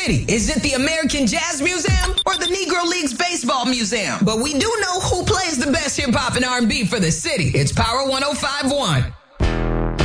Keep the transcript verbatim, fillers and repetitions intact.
city? Is it the American Jazz Museum or the Negro Leagues Baseball Museum? But we do know who plays the best hip hop and R and B for the city. It's Power one oh five point one.